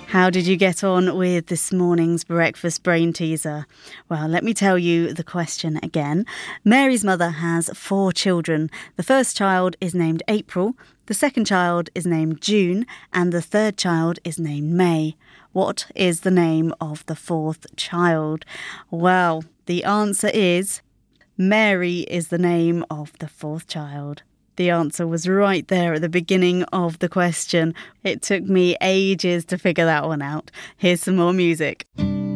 How did you get on with this morning's breakfast brain teaser? Well, let me tell you the question again. Mary's mother has 4 children. The first child is named April, the second child is named June, and the third child is named May. What is the name of the 4th child? Well, the answer is Mary is the name of the 4th child. The answer was right there at the beginning of the question. It took me ages to figure that one out. Here's some more music.